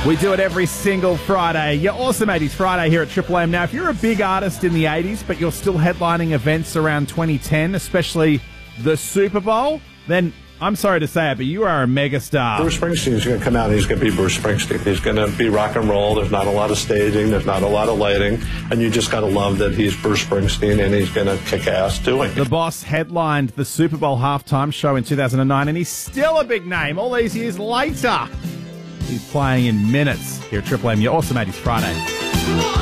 We do it every single Friday. Your Awesome 80s Friday here at Triple M. Now, if you're a big artist in the 80s, but you're still headlining events around 2010, especially the Super Bowl, then I'm sorry to say it, but you are a megastar. Bruce Springsteen's going to come out and he's going to be Bruce Springsteen. He's going to be rock and roll. There's not a lot of staging. There's not a lot of lighting. And you just got to love that he's Bruce Springsteen and he's going to kick ass doing it. The Boss headlined the Super Bowl halftime show in 2009, and he's still a big name all these years later. He's playing in minutes here at Triple M, your Awesome 80s Friday.